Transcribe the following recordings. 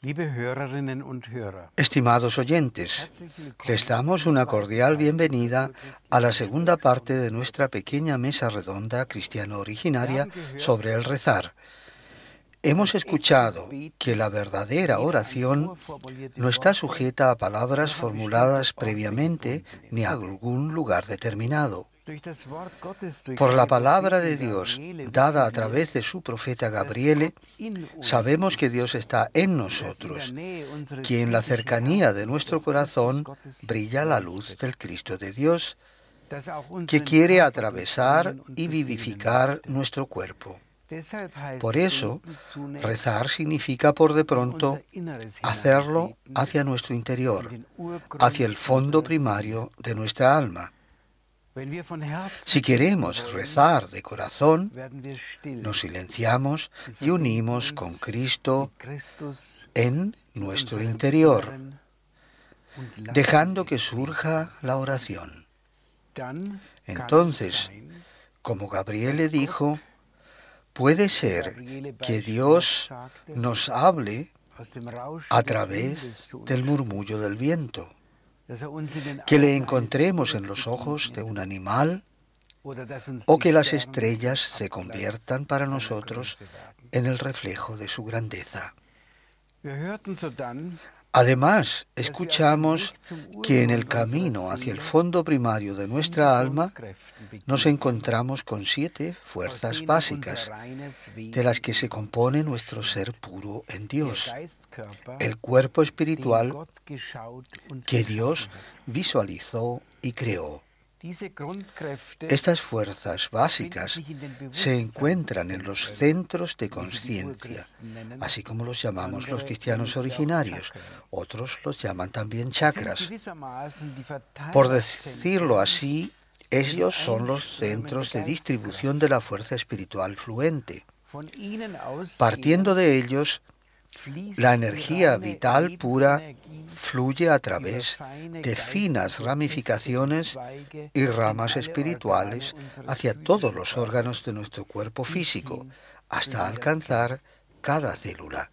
Liebe Hörerinnen und Hörer, Estimados oyentes, les damos una cordial bienvenida a la segunda parte de nuestra pequeña mesa redonda cristiano originaria sobre el rezar. Hemos escuchado que la verdadera oración no está sujeta a palabras formuladas previamente ni a algún lugar determinado. Por la palabra de Dios dada a través de su profeta Gabriele, sabemos que Dios está en nosotros, que en la cercanía de nuestro corazón brilla la luz del Cristo de Dios, que quiere atravesar y vivificar nuestro cuerpo. Por eso, rezar significa por de pronto hacerlo hacia nuestro interior, hacia el fondo primario de nuestra alma. Si queremos rezar de corazón, nos silenciamos y unimos con Cristo en nuestro interior, dejando que surja la oración. Entonces, como Gabriele dijo, puede ser que Dios nos hable a través del murmullo del viento, que le encontremos en los ojos de un animal o que las estrellas se conviertan para nosotros en el reflejo de su grandeza. Además, escuchamos que en el camino hacia el fondo primario de nuestra alma nos encontramos con 7 fuerzas básicas, de las que se compone nuestro ser puro en Dios, el cuerpo espiritual que Dios visualizó y creó. Estas fuerzas básicas se encuentran en los centros de conciencia, así como los llamamos los cristianos originarios. Otros los llaman también chakras. Por decirlo así, ellos son los centros de distribución de la fuerza espiritual fluente. Partiendo de ellos, la energía vital pura fluye a través de finas ramificaciones y ramas espirituales hacia todos los órganos de nuestro cuerpo físico, hasta alcanzar cada célula.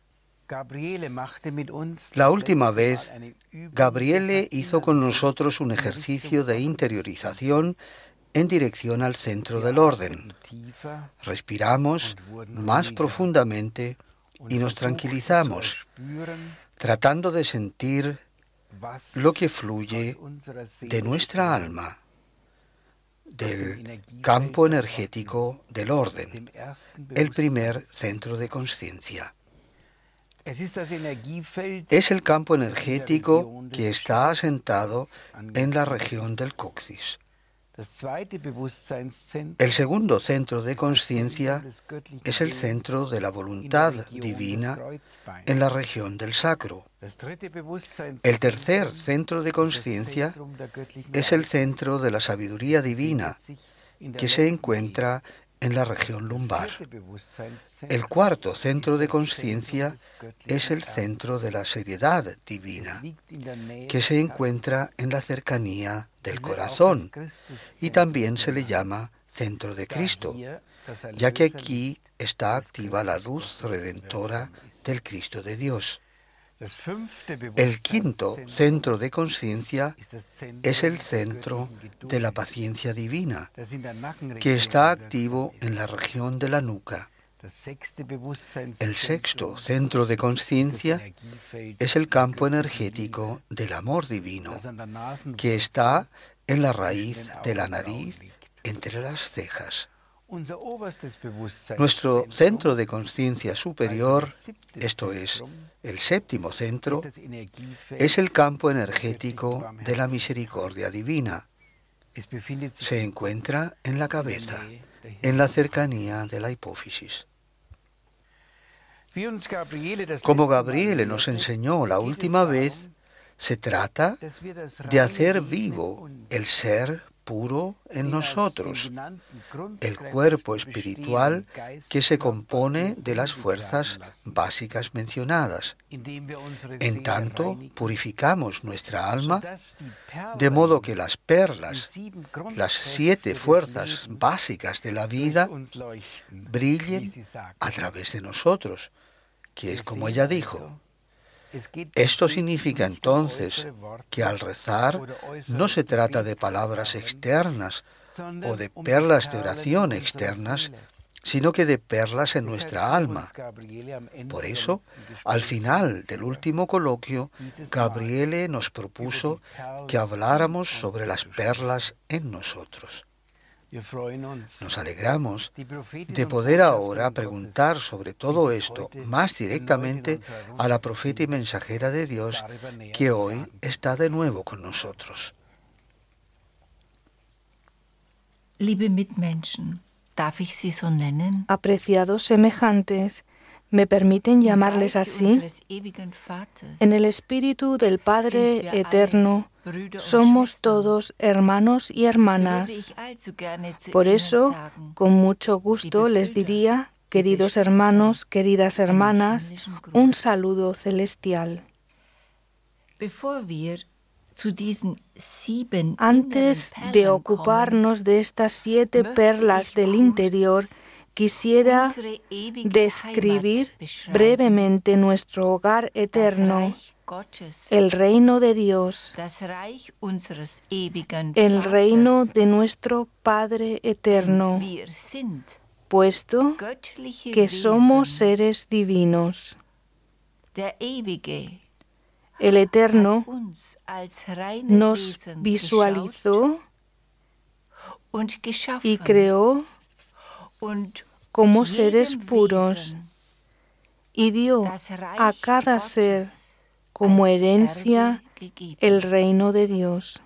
La última vez, Gabriele hizo con nosotros un ejercicio de interiorización en dirección al centro del orden. Respiramos más profundamente y nos tranquilizamos, tratando de sentir lo que fluye de nuestra alma, del campo energético del orden, el primer centro de conciencia. Es el campo energético que está asentado en la región del coxis. El segundo centro de conciencia es el centro de la voluntad divina en la región del sacro. El tercer centro de conciencia es el centro de la sabiduría divina, que se encuentra en la región lumbar. El cuarto centro de conciencia es el centro de la seriedad divina, que se encuentra en la cercanía del corazón, y también se le llama centro de Cristo, ya que aquí está activa la luz redentora del Cristo de Dios. El quinto centro de conciencia es el centro de la paciencia divina, que está activo en la región de la nuca. El sexto centro de conciencia es el campo energético del amor divino, que está en la raíz de la nariz, entre las cejas. Nuestro centro de conciencia superior, esto es, el séptimo centro, es el campo energético de la misericordia divina. Se encuentra en la cabeza, en la cercanía de la hipófisis. Como Gabriele nos enseñó la última vez, se trata de hacer vivo el ser puro en nosotros, el cuerpo espiritual que se compone de las fuerzas básicas mencionadas. En tanto, purificamos nuestra alma, de modo que las perlas, las 7 fuerzas básicas de la vida, brillen a través de nosotros, que es como ella dijo, Esto significa entonces que al rezar no se trata de palabras externas o de perlas de oración externas, sino que de perlas en nuestra alma. Por eso, al final del último coloquio, Gabriele nos propuso que habláramos sobre las perlas en nosotros. Nos alegramos de poder ahora preguntar sobre todo esto más directamente a la profeta y mensajera de Dios, que hoy está de nuevo con nosotros. Liebe Mitmenschen, darf ich Sie so nennen? Apreciados semejantes, ¿me permiten llamarles así? En el Espíritu del Padre Eterno somos todos hermanos y hermanas. Por eso, con mucho gusto les diría, queridos hermanos, queridas hermanas, un saludo celestial. Antes de ocuparnos de estas 7 perlas del interior, quisiera describir brevemente nuestro hogar eterno, el reino de Dios, el reino de nuestro Padre eterno, puesto que somos seres divinos. El Eterno nos visualizó y creó como seres puros y dio a cada ser como herencia el reino de Dios.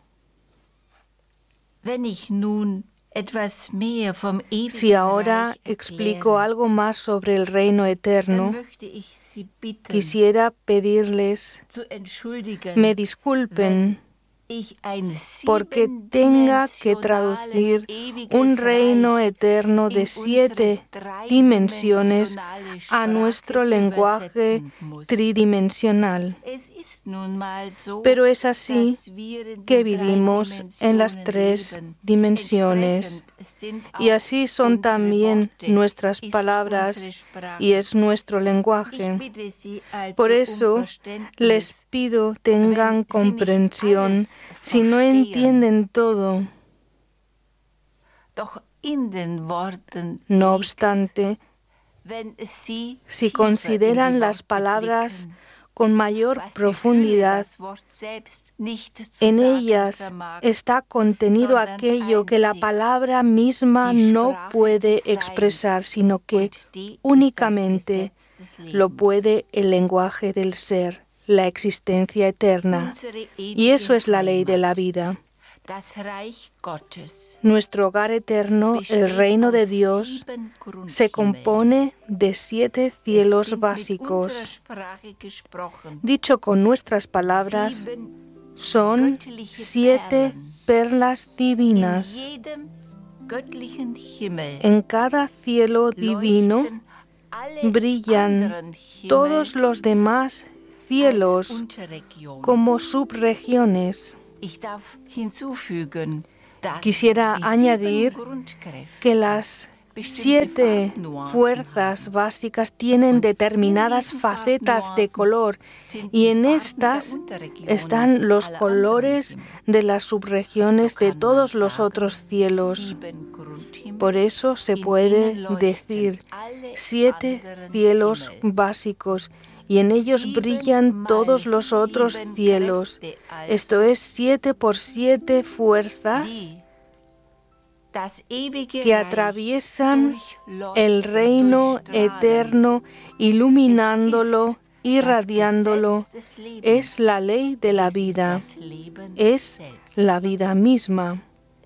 Si ahora explico algo más sobre el reino eterno, quisiera pedirles me disculpen porque tenga que traducir un reino eterno de 7 dimensiones a nuestro lenguaje tridimensional. Pero es así que vivimos en las 3 dimensiones. Y así son también nuestras palabras y es nuestro lenguaje. Por eso les pido tengan comprensión si no entienden todo. No obstante, si consideran las palabras con mayor profundidad, en ellas está contenido aquello que la palabra misma no puede expresar, sino que únicamente lo puede el lenguaje del ser, la existencia eterna. Y eso es la ley de la vida. Nuestro hogar eterno, el reino de Dios, se compone de 7 cielos básicos. Dicho con nuestras palabras, son 7 perlas divinas. En cada cielo divino brillan todos los demás cielos como subregiones. Quisiera añadir que las 7 fuerzas básicas tienen determinadas facetas de color y en estas están los colores de las subregiones de todos los otros cielos. Por eso se puede decir 7 cielos básicos y en ellos brillan todos los otros cielos. Esto es 7 por 7 fuerzas que atraviesan el reino eterno, iluminándolo, irradiándolo. Es la ley de la vida, es la vida misma.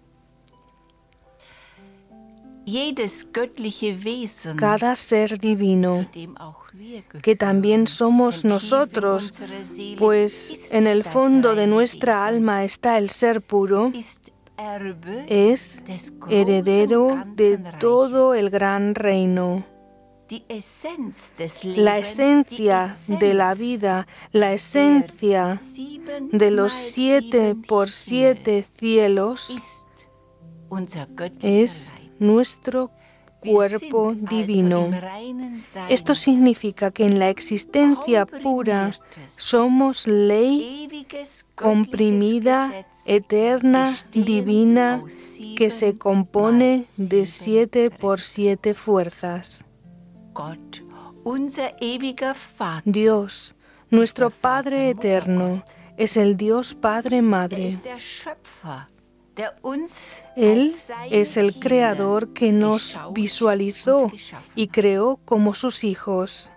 Cada ser divino, que también somos nosotros, pues en el fondo de nuestra alma está el ser puro, es heredero de todo el gran reino. La esencia de la vida, la esencia de los 7 por 7 cielos es nuestro cuerpo divino. Esto significa que en la existencia pura somos ley comprimida, eterna, divina, que se compone de 7 por 7 fuerzas. Dios, nuestro Padre eterno, es el Dios Padre Madre. Él es el Creador que nos visualizó y creó como sus hijos.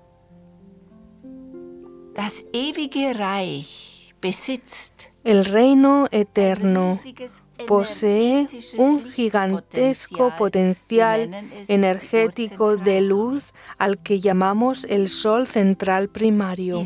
El reino eterno posee un gigantesco potencial energético de luz al que llamamos el Sol central primario.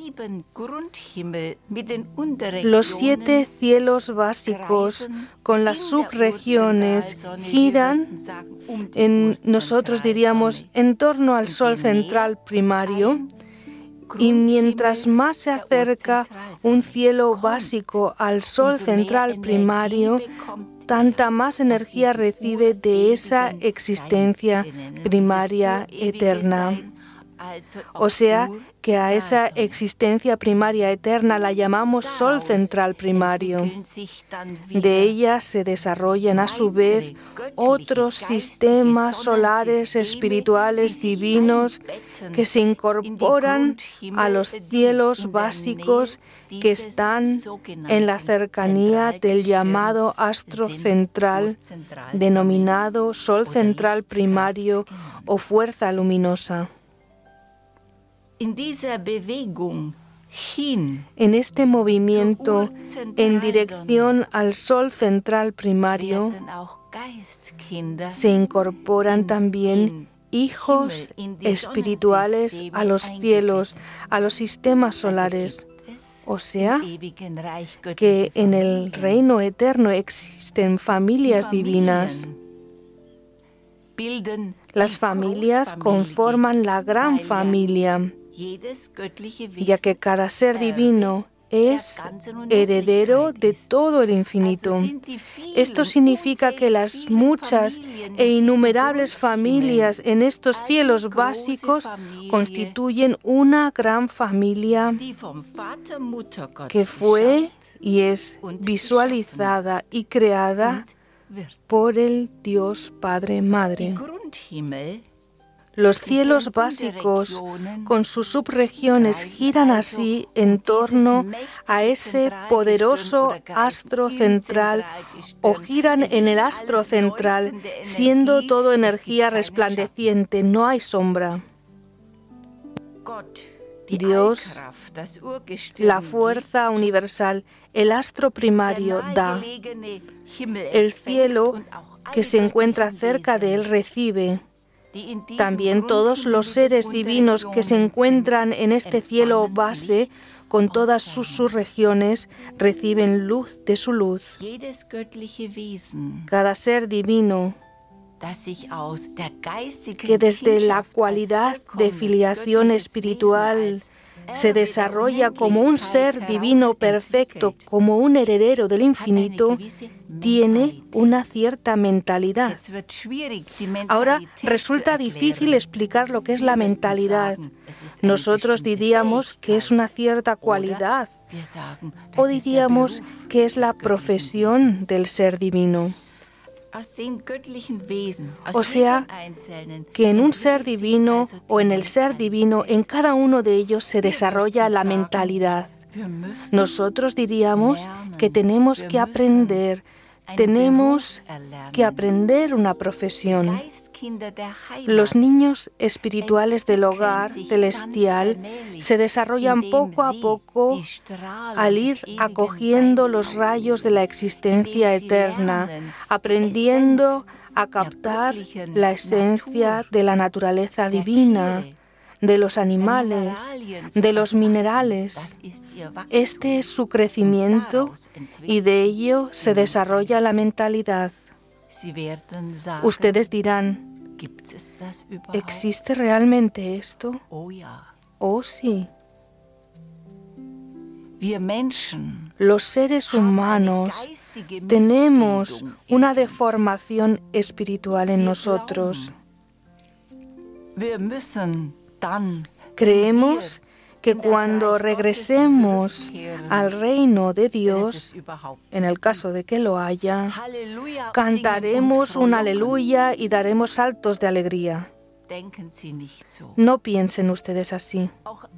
Los 7 cielos básicos con las subregiones giran, nosotros diríamos, en torno al Sol central primario. Y mientras más se acerca un cielo básico al Sol central primario, tanta más energía recibe de esa existencia primaria eterna. O sea, que a esa existencia primaria eterna la llamamos Sol central primario. De ella se desarrollan a su vez otros sistemas solares espirituales divinos que se incorporan a los cielos básicos que están en la cercanía del llamado astro central, denominado Sol central primario o fuerza luminosa. En este movimiento en dirección al Sol central primario se incorporan también hijos espirituales a los cielos, a los sistemas solares. O sea, que en el reino eterno existen familias divinas. Las familias conforman la gran familia, ya que cada ser divino es heredero de todo el infinito. Esto significa que las muchas e innumerables familias en estos cielos básicos constituyen una gran familia que fue y es visualizada y creada por el Dios Padre Madre. Los cielos básicos con sus subregiones giran así en torno a ese poderoso astro central o giran en el astro central, siendo todo energía resplandeciente, no hay sombra. Dios, la fuerza universal, el astro primario da. El cielo que se encuentra cerca de él recibe. También todos los seres divinos que se encuentran en este cielo base, con todas sus subregiones, reciben luz de su luz. Cada ser divino que desde la cualidad de filiación espiritual se desarrolla como un ser divino perfecto, como un heredero del infinito, tiene una cierta mentalidad. Ahora resulta difícil explicar lo que es la mentalidad. Nosotros diríamos que es una cierta cualidad, o diríamos que es la profesión del ser divino. O sea, que en un ser divino o en el ser divino, en cada uno de ellos se desarrolla la mentalidad. Nosotros diríamos que tenemos que aprender una profesión. Los niños espirituales del hogar celestial se desarrollan poco a poco al ir acogiendo los rayos de la existencia eterna, aprendiendo a captar la esencia de la naturaleza divina, de los animales, de los minerales. Este es su crecimiento y de ello se desarrolla la mentalidad. Ustedes dirán, ¿existe realmente esto? Oh, sí. Los seres humanos tenemos una deformación espiritual en nosotros. Creemos que cuando regresemos al reino de Dios, en el caso de que lo haya, cantaremos un aleluya y daremos saltos de alegría. No piensen ustedes así.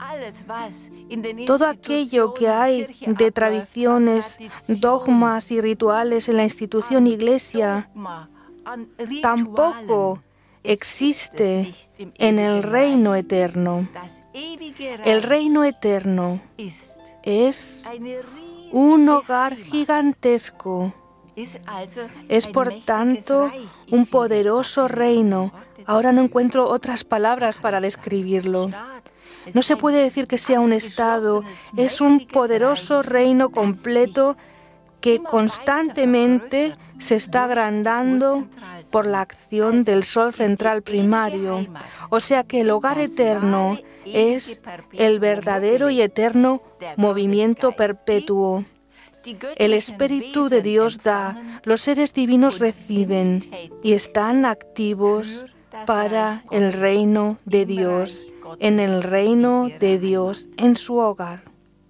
Todo aquello que hay de tradiciones, dogmas y rituales en la institución iglesia tampoco existe en el reino eterno. El reino eterno es un hogar gigantesco. Es, por tanto, un poderoso reino. Ahora no encuentro otras palabras para describirlo. No se puede decir que sea un estado. Es un poderoso reino completo que constantemente se está agrandando por la acción del sol central primario. O sea que el hogar eterno es el verdadero y eterno movimiento perpetuo. El Espíritu de Dios da, los seres divinos reciben y están activos para el reino de Dios, en el reino de Dios, en su hogar.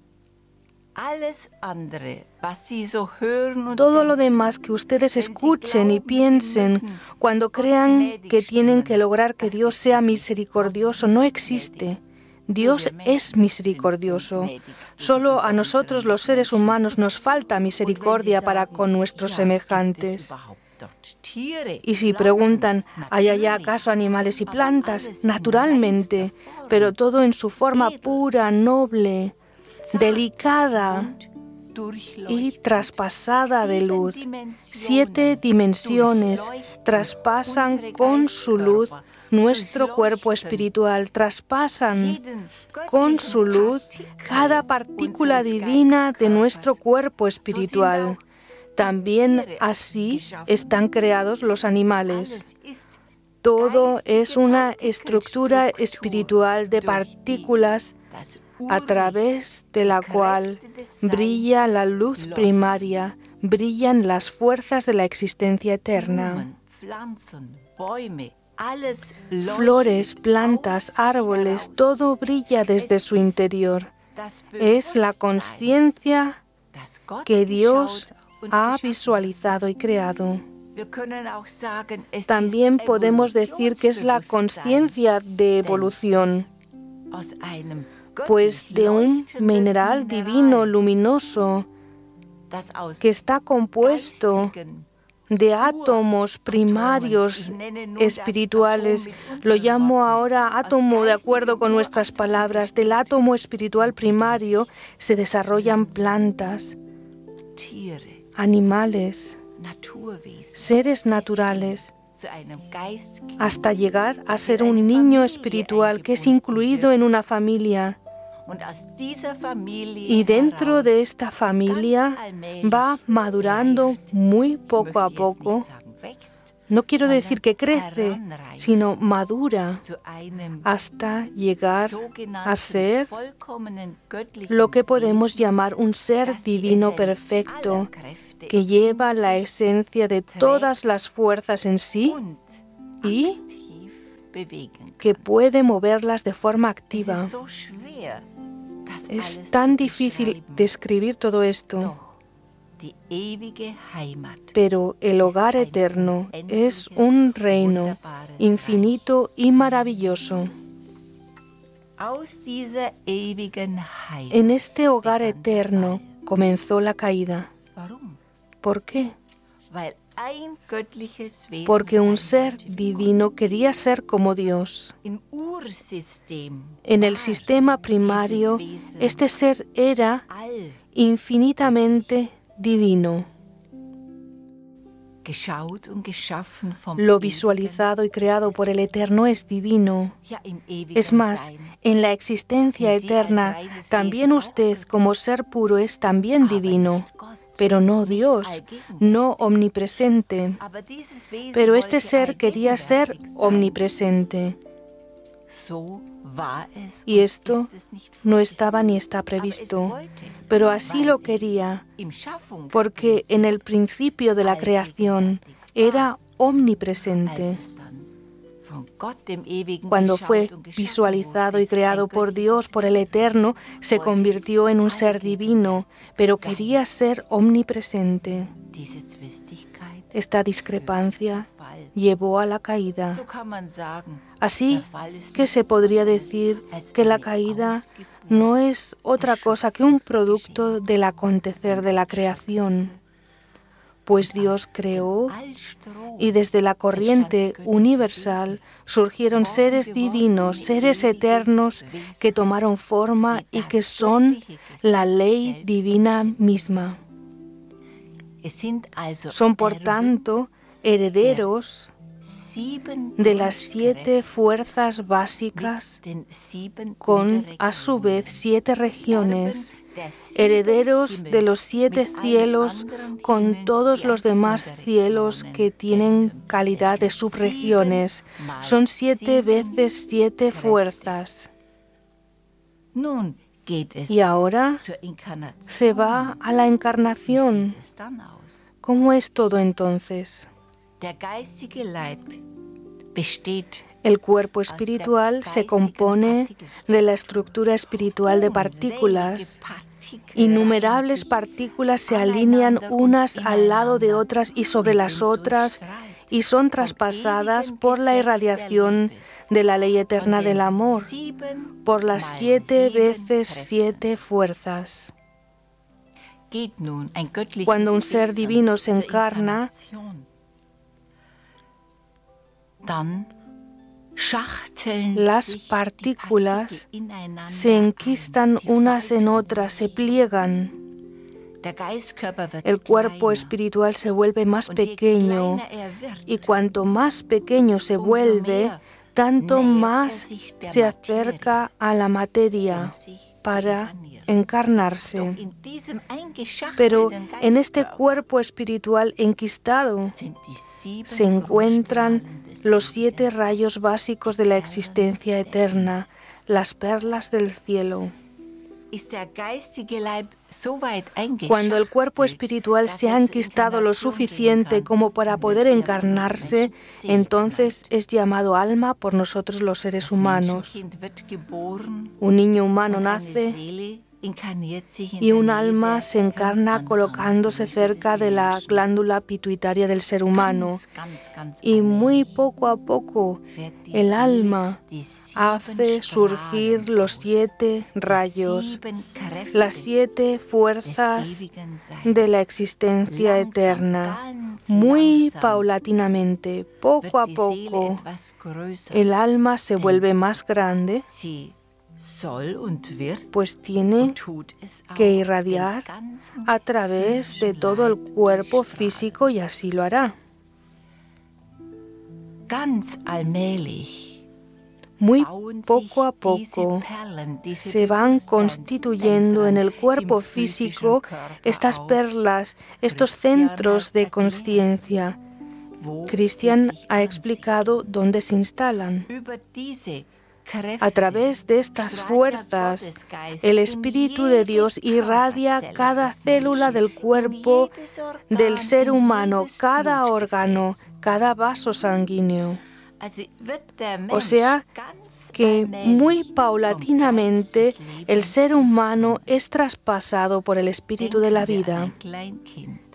Todo lo demás que ustedes escuchen y piensen cuando crean que tienen que lograr que Dios sea misericordioso no existe. Dios es misericordioso. Solo a nosotros los seres humanos nos falta misericordia para con nuestros semejantes. Y si preguntan, ¿hay allá acaso animales y plantas? Naturalmente, pero todo en su forma pura, noble, delicada y traspasada de luz. 7 dimensiones traspasan con su luz nuestro cuerpo espiritual, traspasan con su luz cada partícula divina de nuestro cuerpo espiritual. También así están creados los animales. Todo es una estructura espiritual de partículas a través de la cual brilla la luz primaria, brillan las fuerzas de la existencia eterna. Flores, plantas, árboles, todo brilla desde su interior. Es la conciencia que Dios ha visualizado y creado. También podemos decir que es la conciencia de evolución, pues de un mineral divino luminoso que está compuesto de átomos primarios espirituales. Lo llamo ahora átomo de acuerdo con nuestras palabras. Del átomo espiritual primario se desarrollan plantas, animales, seres naturales, hasta llegar a ser un niño espiritual que es incluido en una familia. Y dentro de esta familia va madurando muy poco a poco. No quiero decir que crece, sino madura hasta llegar a ser lo que podemos llamar un ser divino perfecto, que lleva la esencia de todas las fuerzas en sí y que puede moverlas de forma activa. Es tan difícil describir todo esto, pero el hogar eterno es un reino infinito y maravilloso. En este hogar eterno comenzó la caída. ¿Por qué? Porque un ser divino quería ser como Dios. En el sistema primario, este ser era infinitamente divino. Lo visualizado y creado por el Eterno es divino. Es más, en la existencia eterna, también usted como ser puro es también divino. Pero no Dios, no omnipresente. Pero este ser quería ser omnipresente. Y esto no estaba ni está previsto. Pero así lo quería, porque en el principio de la creación era omnipresente. Cuando fue visualizado y creado por Dios, por el Eterno, se convirtió en un ser divino, pero quería ser omnipresente. Esta discrepancia llevó a la caída. Así que se podría decir que la caída no es otra cosa que un producto del acontecer de la creación, pues Dios creó y desde la corriente universal surgieron seres divinos, seres eternos que tomaron forma y que son la ley divina misma. Son, por tanto, herederos de las 7 fuerzas básicas con, a su vez, 7 regiones, herederos de los 7 cielos con todos los demás cielos que tienen calidad de subregiones. Son 7 veces 7 fuerzas. Y ahora se va a la encarnación. ¿Cómo es todo entonces? El cuerpo espiritual se compone de la estructura espiritual de partículas. Innumerables partículas se alinean unas al lado de otras y sobre las otras y son traspasadas por la irradiación de la ley eterna del amor, por las 7 veces 7 fuerzas. Cuando un ser divino se encarna, las partículas se enquistan unas en otras, se pliegan. El cuerpo espiritual se vuelve más pequeño y cuanto más pequeño se vuelve, tanto más se acerca a la materia para encarnarse. Pero en este cuerpo espiritual enquistado se encuentran los 7 rayos básicos de la existencia eterna, las perlas del cielo. Cuando el cuerpo espiritual se ha enquistado lo suficiente como para poder encarnarse, entonces es llamado alma por nosotros los seres humanos. Un niño humano nace y un alma se encarna colocándose cerca de la glándula pituitaria del ser humano. Y muy poco a poco el alma hace surgir los 7 rayos, las 7 fuerzas de la existencia eterna. Muy paulatinamente, poco a poco, el alma se vuelve más grande, pues tiene que irradiar a través de todo el cuerpo físico y así lo hará. Muy poco a poco se van constituyendo en el cuerpo físico estas perlas, estos centros de conciencia. Christian ha explicado dónde se instalan. A través de estas fuerzas, el Espíritu de Dios irradia cada célula del cuerpo del ser humano, cada órgano, cada vaso sanguíneo. O sea que muy paulatinamente el ser humano es traspasado por el Espíritu de la vida.